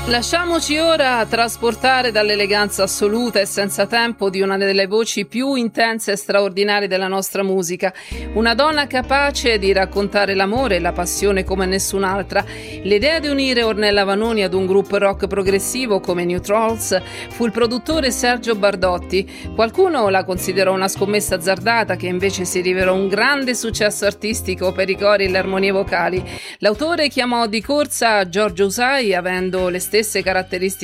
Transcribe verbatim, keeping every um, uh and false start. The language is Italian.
Lasciamoci ora trasportare dall'eleganza assoluta e senza tempo di una delle voci più intense e straordinarie della nostra musica, una donna capace di raccontare l'amore e la passione come nessun'altra. L'idea di unire Ornella Vanoni ad un gruppo rock progressivo come New Trolls fu il produttore Sergio Bardotti. Qualcuno la considerò una scommessa azzardata, che invece si rivelò un grande successo artistico per i cori e le armonie vocali. L'autore chiamò di corsa Giorgio Usai, avendo le stesse caratteristiche